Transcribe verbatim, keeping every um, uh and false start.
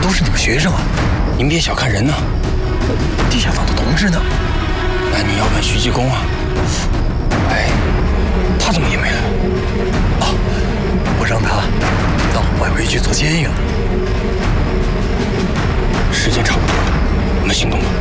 都是你们学生啊！ 您别小看人呐， 地下党的同志呢？ 那你要问徐继公啊。哎，他怎么也没来？ 哦，我让他到外围去做接应了。 时间差不多了，我们行动吧。